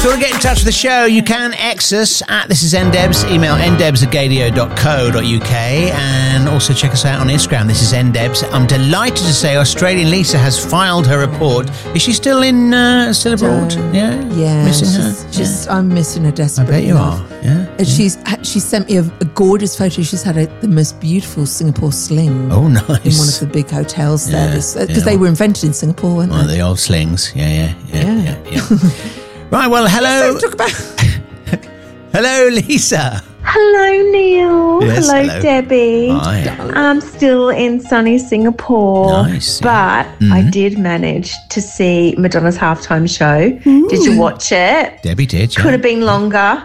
If you want to get in touch with the show, you can X us at This Is NDebs, email ndebs@gadio.co.uk, and also check us out on Instagram, This Is NDebs. I'm delighted to say Australian Lisa has filed her report. Is she still still abroad? Yeah? Missing her? I'm missing her desperately. I bet you are, yeah. And she sent me a gorgeous photo. She's had the most beautiful Singapore sling. Oh, nice. In one of the big hotels there. Because they were invented in Singapore, weren't One they? of the old slings, yeah. Right, well, hello. Talk about... Hello, Lisa. Hello, Neil. Yes, hello, Debbie. Hi. I'm still in sunny Singapore. Nice. But I did manage to see Madonna's halftime show. Did you watch it? Debbie did, yeah. Could have been longer.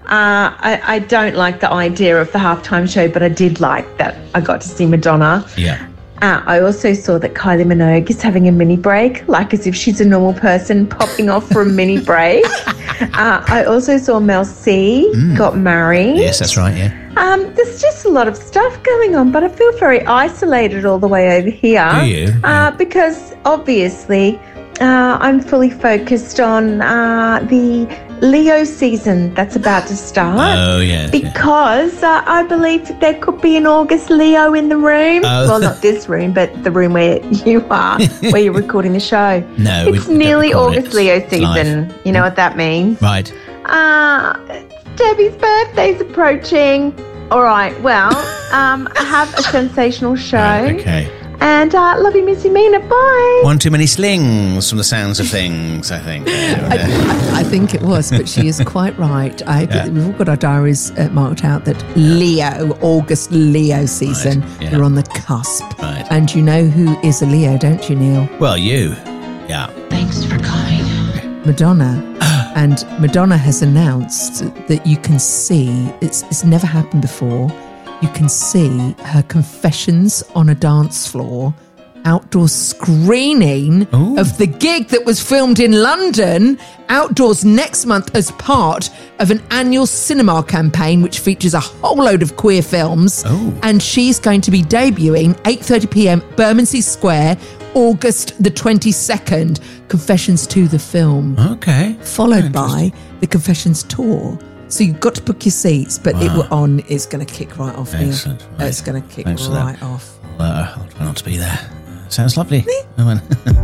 I don't like the idea of the halftime show, but I did like that I got to see Madonna. Yeah. I also saw that Kylie Minogue is having a mini break, like as if she's a normal person popping off for a mini break. I also saw Mel C got married. Yes, that's right, yeah. There's just a lot of stuff going on, but I feel very isolated all the way over here. Do you? Because obviously I'm fully focused on the Leo season that's about to start. Oh, yeah. Because I believe that there could be an August Leo in the room. Oh. Well, not this room, but the room where you are, where you're recording the show. No, it's nearly August Leo season. Live. You know what that means? Right. Debbie's birthday's approaching. All right, well, I have a sensational show. Right, okay. And love you, Missy Mina. Bye. One too many slings from the sounds of things, I think. I think it was, but she is quite right. We've all got our diaries marked out that August Leo season, we're on the cusp. Right. And you know who is a Leo, don't you, Neil? Well, you. Yeah. Thanks for coming. Madonna. And Madonna has announced that you can see, it's never happened before, you can see her confessions on a dance floor, outdoor screening of the gig that was filmed in London, outdoors next month as part of an annual cinema campaign which features a whole load of queer films. And she's going to be debuting 8:30pm, Bermondsey Square, August the 22nd, Confessions to the film. Okay. Followed by the Confessions tour. So you've got to book your seats, but it's going to kick right off. Excellent. Right. It's going to kick right off. I'll try not to be there. Sounds lovely.